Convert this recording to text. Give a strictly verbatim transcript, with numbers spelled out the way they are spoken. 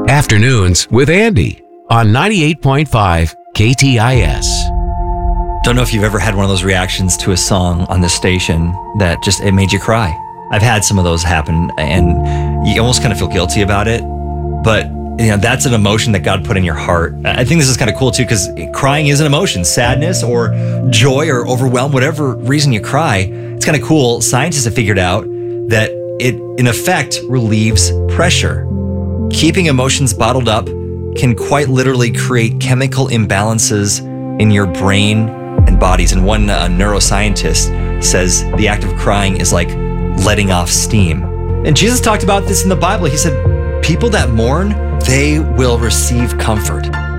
Afternoons with Andy on ninety-eight point five K T I S. Don't know if you've ever had one of those reactions to a song on this station that just, it made you cry. I've had some of those happen, and you almost kind of feel guilty about it, but you know, that's an emotion that God put in your heart. I think this is kind of cool too, because crying is an emotion. Sadness or joy or overwhelm, whatever reason you cry, it's kind of cool. Scientists have figured out that it, in effect, relieves pressure. Keeping emotions bottled up can quite literally create chemical imbalances in your brain and bodies. And one uh, neuroscientist says the act of crying is like letting off steam. And Jesus talked about this in the Bible. He said, people that mourn, they will receive comfort.